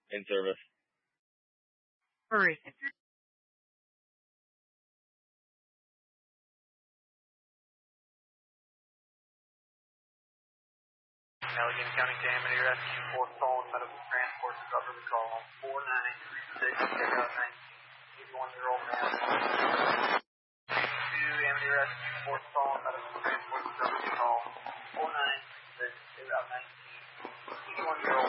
In service. Hurry. Allegheny County to Amity Rescue, 4th Fallen Medical Transport to cover the call. 4936, check out 91-year-old man. To Amity Rescue, 4th Fallen Medical Transport to cover the call. 4936, check out 91-year-old